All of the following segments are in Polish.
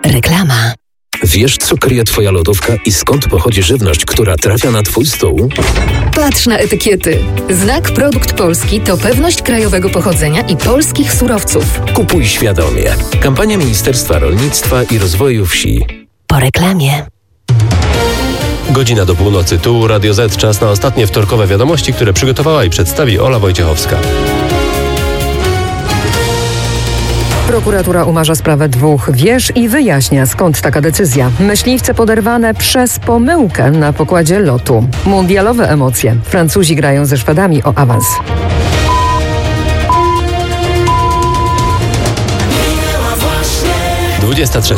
Reklama. Wiesz, co kryje Twoja lodówka i skąd pochodzi żywność, która trafia na Twój stół? Patrz na etykiety. Znak Produkt Polski to pewność krajowego pochodzenia i polskich surowców. Kupuj świadomie. Kampania Ministerstwa Rolnictwa i Rozwoju Wsi. Po reklamie. Godzina do północy. Tu Radio Z. Czas na ostatnie wtorkowe wiadomości, które przygotowała i przedstawi Ola Wojciechowska. Prokuratura umarza sprawę 2 wież i wyjaśnia, skąd taka decyzja. Myśliwce poderwane przez pomyłkę na pokładzie lotu. Mundialowe emocje. Francuzi grają ze Szwedami o awans. Trzecia.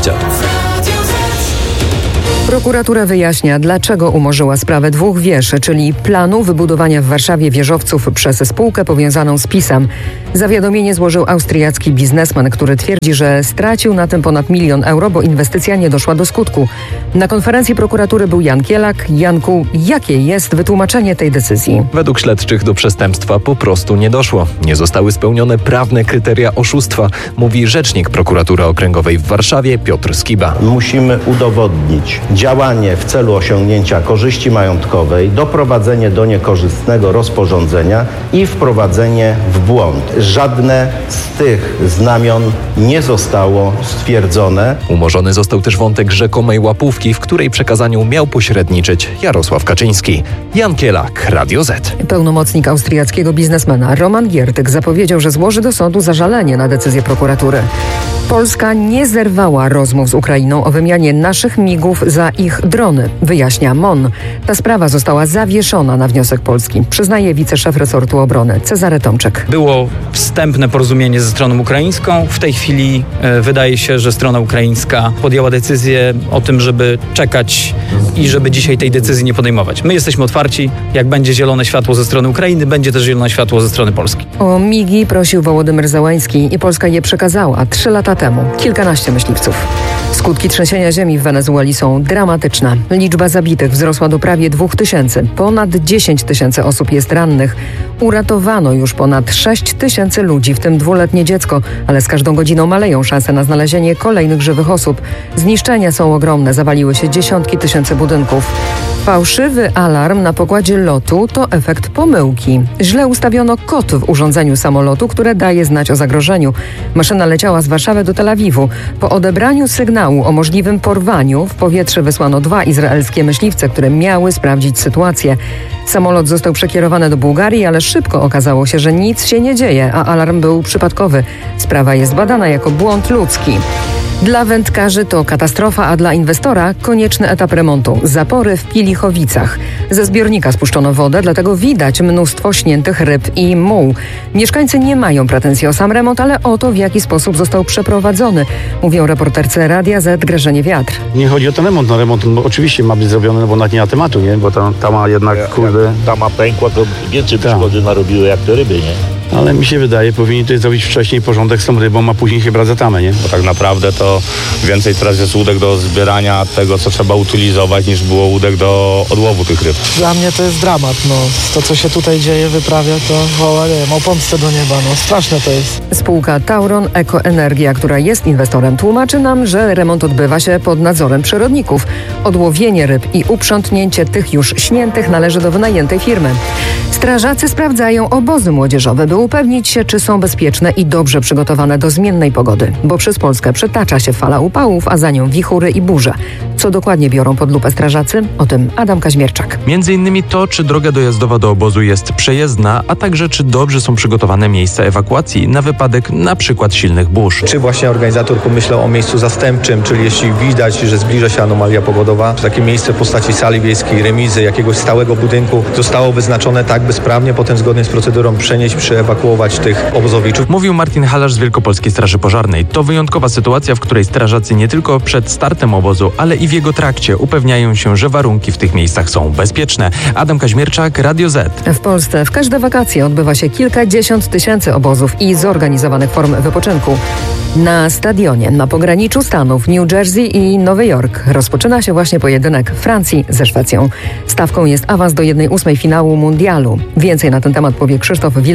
Prokuratura wyjaśnia, dlaczego umorzyła sprawę 2 wież, czyli planu wybudowania w Warszawie wieżowców przez spółkę powiązaną z PiS-em. Zawiadomienie złożył austriacki biznesmen, który twierdzi, że stracił na tym ponad 1 000 000 euro, bo inwestycja nie doszła do skutku. Na konferencji prokuratury był Jan Kielak. Janku, jakie jest wytłumaczenie tej decyzji? Według śledczych do przestępstwa po prostu nie doszło. Nie zostały spełnione prawne kryteria oszustwa, mówi rzecznik prokuratury okręgowej w Warszawie Piotr Skiba. Musimy udowodnić działanie w celu osiągnięcia korzyści majątkowej, doprowadzenie do niekorzystnego rozporządzenia i wprowadzenie w błąd. Żadne z tych znamion nie zostało stwierdzone. Umorzony został też wątek rzekomej łapówki, w której przekazaniu miał pośredniczyć Jarosław Kaczyński. Jan Kielak, Radio Z. Pełnomocnik austriackiego biznesmena Roman Giertyk zapowiedział, że złoży do sądu zażalenie na decyzję prokuratury. Polska nie zerwała rozmów z Ukrainą o wymianie naszych migów za ich drony, wyjaśnia MON. Ta sprawa została zawieszona na wniosek Polski, przyznaje wiceszef resortu obrony Cezary Tomczyk. Było wstępne porozumienie ze stroną ukraińską. W tej chwili wydaje się, że strona ukraińska podjęła decyzję o tym, żeby czekać i żeby dzisiaj tej decyzji nie podejmować. My jesteśmy otwarci. Jak będzie zielone światło ze strony Ukrainy, będzie też zielone światło ze strony Polski. O migi prosił Wołodymyr Zełański i Polska je przekazała 3 lata temu. Kilkanaście myśliwców. Skutki trzęsienia ziemi w Wenezueli są dramatyczne. Liczba zabitych wzrosła do prawie 2000. Ponad 10 000 osób jest rannych. Uratowano już ponad 6 000 ludzi, w tym 2-letnie dziecko, ale z każdą godziną maleją szanse na znalezienie kolejnych żywych osób. Zniszczenia są ogromne, zawaliły się dziesiątki tysięcy budynków. Fałszywy alarm na pokładzie lotu to efekt pomyłki. Źle ustawiono kod w urządzeniu samolotu, które daje znać o zagrożeniu. Maszyna leciała z Warszawy do Tel Awiwu. Po odebraniu sygnału o możliwym porwaniu w powietrze wysłano 2 izraelskie myśliwce, które miały sprawdzić sytuację. Samolot został przekierowany do Bułgarii, ale szybko okazało się, że nic się nie dzieje, a alarm był przypadkowy. Sprawa jest badana jako błąd ludzki. Dla wędkarzy to katastrofa, a dla inwestora konieczny etap remontu. Zapory w Pilichowicach. Ze zbiornika spuszczono wodę, dlatego widać mnóstwo śniętych ryb i muł. Mieszkańcy nie mają pretensji o sam remont, ale o to, w jaki sposób został przeprowadzony. Mówią reporterce Radia Z Grażynie Wiatr. Nie chodzi o ten remont. No remont oczywiście ma być zrobiony, no bo nawet nie ma tematu, nie? Bo tam ma jednak, kurde... Tama pękła, to więcej szkody narobiły jak te ryby, nie? Ale mi się wydaje, powinni tutaj zrobić wcześniej porządek z tą rybą, a później się brać za tamę, nie? Bo tak naprawdę to więcej teraz jest łódek do zbierania tego, co trzeba utylizować, niż było łódek do odłowu tych ryb. Dla mnie to jest dramat, no. To, co się tutaj dzieje, wyprawia, to nie wiem, o pomstę do nieba, no. Straszne to jest. Spółka Tauron Ekoenergia, która jest inwestorem, tłumaczy nam, że remont odbywa się pod nadzorem przyrodników. Odłowienie ryb i uprzątnięcie tych już śniętych należy do wynajętej firmy. Strażacy sprawdzają obozy młodzieżowe, by upewnić się, czy są bezpieczne i dobrze przygotowane do zmiennej pogody, bo przez Polskę przetacza się fala upałów, a za nią wichury i burze. Co dokładnie biorą pod lupę strażacy? O tym Adam Kaźmierczak. Między innymi to, czy droga dojazdowa do obozu jest przejezdna, a także czy dobrze są przygotowane miejsca ewakuacji na wypadek na przykład silnych burz. Czy właśnie organizator pomyślał o miejscu zastępczym, czyli jeśli widać, że zbliża się anomalia pogodowa, czy takie miejsce w postaci sali wiejskiej, remizy, jakiegoś stałego budynku zostało wyznaczone tak, by sprawnie potem zgodnie z procedurą przenieść, przeewakuować tych obozowiczów. Mówił Martin Halarz z Wielkopolskiej Straży Pożarnej. To wyjątkowa sytuacja, w której strażacy nie tylko przed startem obozu, ale i w jego trakcie upewniają się, że warunki w tych miejscach są bezpieczne. Adam Kaźmierczak, Radio Z. W Polsce w każde wakacje odbywa się kilkadziesiąt tysięcy obozów i zorganizowanych form wypoczynku. Na stadionie na pograniczu stanów New Jersey i Nowy Jork rozpoczyna się właśnie pojedynek Francji ze Szwecją. Stawką jest awans do 1/8 finału mundialu. Więcej na ten temat powie Krzysztof Wilanowski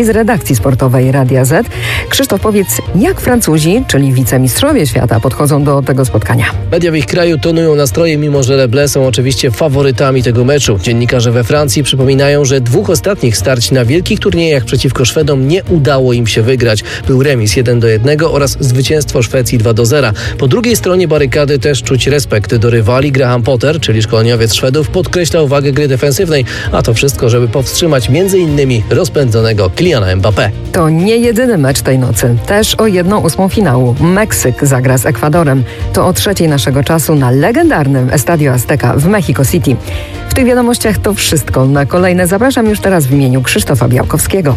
z redakcji sportowej Radia Z. Krzysztof, powiedz, jak Francuzi, czyli wicemistrzowie świata, podchodzą do tego spotkania? Media w ich kraju tonują nastroje, mimo że Le Bleu są oczywiście faworytami tego meczu. Dziennikarze we Francji przypominają, że 2 ostatnich starć na wielkich turniejach przeciwko Szwedom nie udało im się wygrać. Był remis 1-1 oraz zwycięstwo Szwecji 2-0. Po drugiej stronie barykady też czuć respekt do rywali. Graham Potter, czyli szkoleniowiec Szwedów, podkreślał wagę gry defensywnej, a to wszystko, żeby powstrzymać m.in. rozpędzonego Kyliana Mbappé. To nie jedyny mecz tej nocy. Też o 1/8 finału. Meksyk zagra z Ekwadorem. To o 3:00 naszego czasu na legendarnym Estadio Azteca w Mexico City. W tych wiadomościach to wszystko. Na kolejne zapraszam już teraz w imieniu Krzysztofa Białkowskiego.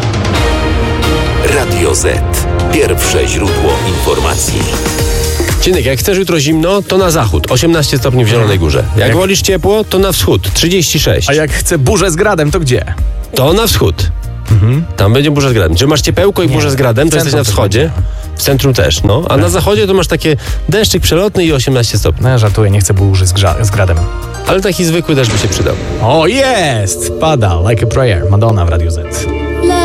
Radio Z. Pierwsze źródło informacji. Cienek, jak chcesz jutro zimno, to na zachód, 18 stopni w Zielonej Górze. Jak wolisz ciepło, to na wschód, 36. A jak chcę burzę z gradem, to gdzie? To na wschód. Tam będzie burza z gradem. Czy masz ciepełko i burzę z gradem, to jesteś na wschodzie. W centrum też, no. A na zachodzie to masz takie deszczyk przelotny i 18 stopni. No ja żartuję, nie chcę burzy z gradem. Ale taki zwykły deszcz by się przydał. O, jest! Pada, like a prayer. Madonna w Radio Z.